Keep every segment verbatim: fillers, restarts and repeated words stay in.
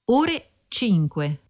ore cinque.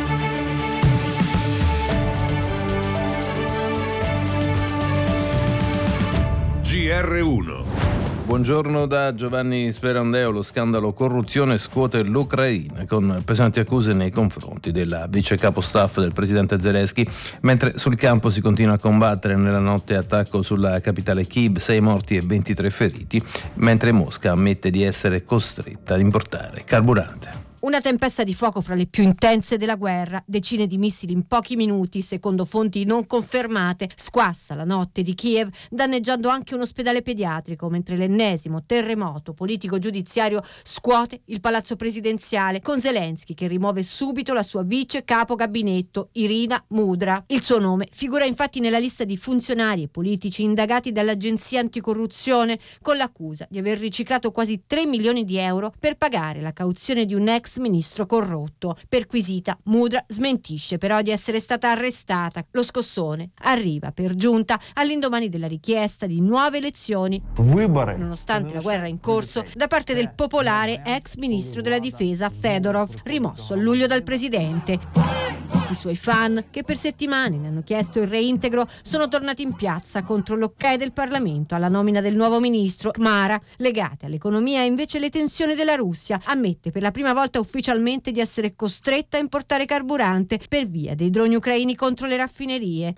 G R uno. Buongiorno da Giovanni Sperandeo. Lo scandalo corruzione scuote l'Ucraina con pesanti accuse nei confronti della vice capo staff del presidente Zelensky, mentre sul campo si continua a combattere. Nella notte attacco sulla capitale Kyiv, sei morti e ventitré feriti, mentre Mosca ammette di essere costretta ad importare carburante. Una tempesta di fuoco fra le più intense della guerra, decine di missili in pochi minuti, secondo fonti non confermate, squassa la notte di Kiev, danneggiando anche un ospedale pediatrico, mentre l'ennesimo terremoto politico-giudiziario scuote il palazzo presidenziale, con Zelensky che rimuove subito la sua vice capo gabinetto, Irina Mudra. Il suo nome figura infatti nella lista di funzionari e politici indagati dall'agenzia anticorruzione, con l'accusa di aver riciclato quasi tre milioni di euro per pagare la cauzione di un ex ministro corrotto. Perquisita, Mudra smentisce però di essere stata arrestata. Lo scossone arriva per giunta all'indomani della richiesta di nuove elezioni, nonostante la guerra in corso, da parte del popolare ex ministro della difesa Fedorov, rimosso a luglio dal presidente. I suoi fan, che per settimane ne hanno chiesto il reintegro, sono tornati in piazza contro l'ok del Parlamento alla nomina del nuovo ministro. Khmara, legate all'economia e invece le tensioni della Russia, ammette per la prima volta ufficialmente di essere costretta a importare carburante per via dei droni ucraini contro le raffinerie.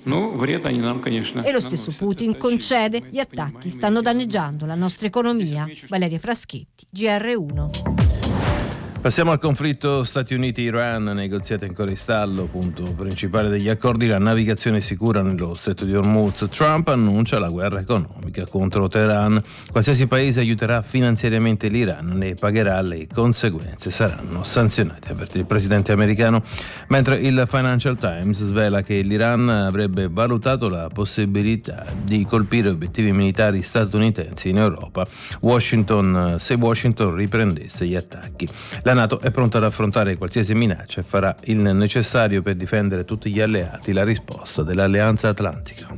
E lo stesso Putin concede: gli attacchi stanno danneggiando la nostra economia. Valeria Fraschetti, G R uno. Passiamo al conflitto Stati Uniti-Iran, negoziati ancora in stallo, punto principale degli accordi la navigazione sicura nello stretto di Hormuz. Trump annuncia la guerra economica contro Teheran. Qualsiasi paese aiuterà finanziariamente l'Iran ne pagherà le conseguenze, saranno sanzionati, avverte il presidente americano, mentre il Financial Times svela che l'Iran avrebbe valutato la possibilità di colpire obiettivi militari statunitensi in Europa Washington, se Washington riprendesse gli attacchi. La La NATO è pronta ad affrontare qualsiasi minaccia e farà il necessario per difendere tutti gli alleati, la risposta dell'Alleanza Atlantica.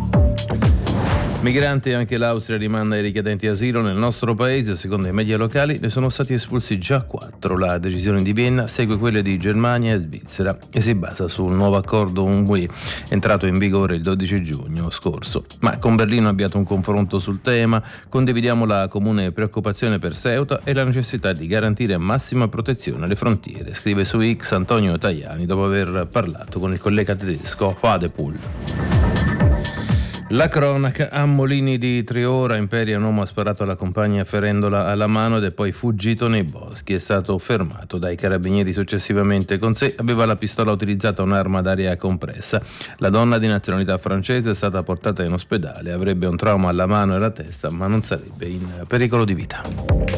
Migranti, anche l'Austria rimanda i richiedenti asilo nel nostro paese. Secondo i media locali ne sono stati espulsi già quattro. La decisione di Vienna segue quelle di Germania e Svizzera e si basa sul nuovo accordo U E E entrato in vigore il dodici giugno scorso. Ma con Berlino ha avviato un confronto sul tema. Condividiamo la comune preoccupazione per Ceuta e la necessità di garantire massima protezione alle frontiere, scrive su X Antonio Tajani dopo aver parlato con il collega tedesco Fadepool. La cronaca: a Molini di Triora, Imperia, un uomo ha sparato alla compagna ferendola alla mano ed è poi fuggito nei boschi. È stato fermato dai carabinieri successivamente. Con sé aveva la pistola utilizzata, un'arma ad aria compressa. La donna di nazionalità francese è stata portata in ospedale, avrebbe un trauma alla mano e alla testa, ma non sarebbe in pericolo di vita.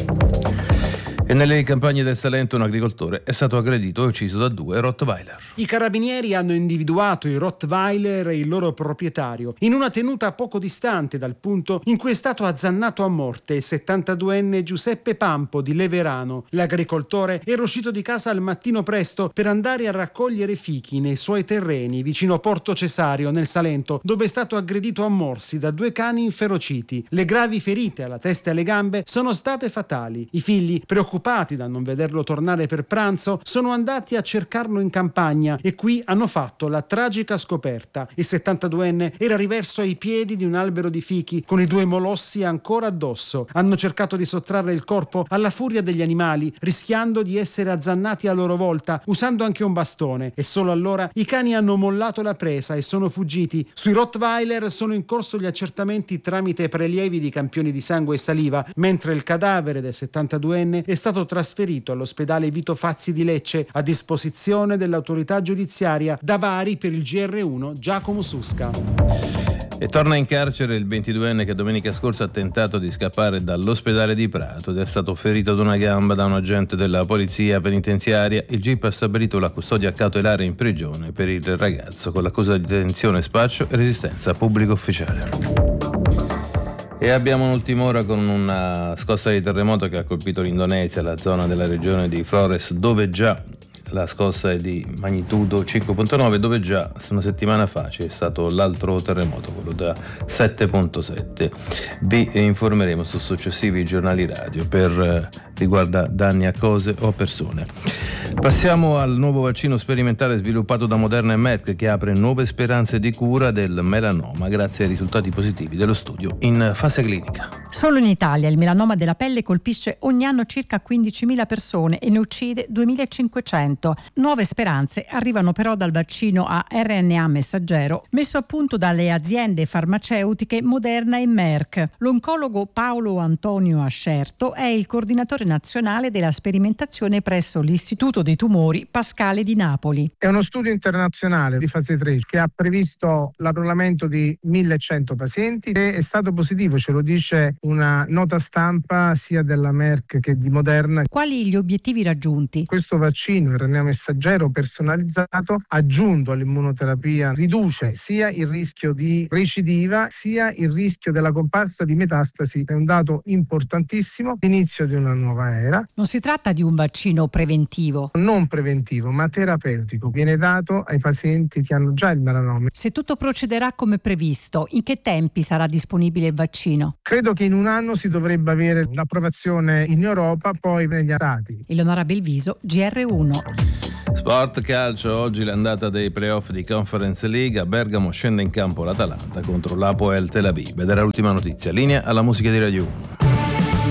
E nelle campagne del Salento un agricoltore è stato aggredito e ucciso da due Rottweiler. I carabinieri hanno individuato i Rottweiler e il loro proprietario in una tenuta poco distante dal punto in cui è stato azzannato a morte il settantaduenne Giuseppe Pampo di Leverano. L'agricoltore era uscito di casa al mattino presto per andare a raccogliere fichi nei suoi terreni vicino Porto Cesario nel Salento, dove è stato aggredito a morsi da due cani inferociti. Le gravi ferite alla testa e alle gambe sono state fatali. I figli, preoccupati dal non vederlo tornare per pranzo, sono andati a cercarlo in campagna e qui hanno fatto la tragica scoperta. Il settantaduenne era riverso ai piedi di un albero di fichi con i due molossi ancora addosso. Hanno cercato di sottrarre il corpo alla furia degli animali, rischiando di essere azzannati a loro volta, usando anche un bastone, e solo allora i cani hanno mollato la presa e sono fuggiti. Sui Rottweiler sono in corso gli accertamenti tramite prelievi di campioni di sangue e saliva, mentre il cadavere del settantaduenne è stato stato trasferito all'ospedale Vito Fazzi di Lecce a disposizione dell'autorità giudiziaria. Da Bari per il G R uno Giacomo Susca. E torna in carcere il ventiduenne che domenica scorsa ha tentato di scappare dall'ospedale di Prato ed è stato ferito ad una gamba da un agente della polizia penitenziaria. Il G I P ha stabilito la custodia cautelare in prigione per il ragazzo con l'accusa di detenzione, spaccio e resistenza a pubblico ufficiale. E abbiamo un'ultima ora con una scossa di terremoto che ha colpito l'Indonesia, la zona della regione di Flores, dove già la scossa è di magnitudo cinque virgola nove, dove già una settimana fa c'è stato l'altro terremoto, quello da sette virgola sette. Vi informeremo su successivi giornali radio. Per riguarda danni a cose o a persone. Passiamo al nuovo vaccino sperimentale sviluppato da Moderna e Merck, che apre nuove speranze di cura del melanoma grazie ai risultati positivi dello studio in fase clinica. Solo in Italia il melanoma della pelle colpisce ogni anno circa quindicimila persone e ne uccide duemilacinquecento. Nuove speranze arrivano però dal vaccino a R N A messaggero messo a punto dalle aziende farmaceutiche Moderna e Merck. L'oncologo Paolo Antonio Ascerto è il coordinatore nazionale della sperimentazione presso l'Istituto dei Tumori Pascale di Napoli. È uno studio internazionale di fase tre che ha previsto l'annullamento di millecento pazienti e è stato positivo, ce lo dice una nota stampa sia della Merck che di Moderna. Quali gli obiettivi raggiunti? Questo vaccino R N A messaggero personalizzato, aggiunto all'immunoterapia, riduce sia il rischio di recidiva sia il rischio della comparsa di metastasi. È un dato importantissimo, l'inizio di una nuova era. Non si tratta di un vaccino preventivo. Non preventivo, ma terapeutico. Viene dato ai pazienti che hanno già il melanoma. Se tutto procederà come previsto, in che tempi sarà disponibile il vaccino? Credo che in un anno si dovrebbe avere l'approvazione in Europa, poi negli Stati. Eleonora Belviso, G R uno. Sport calcio, oggi l'andata dei playoff di Conference League. A Bergamo scende in campo l'Atalanta contro l'Hapoel Tel Aviv. Ed era l'ultima notizia. Linea alla musica di Radio uno.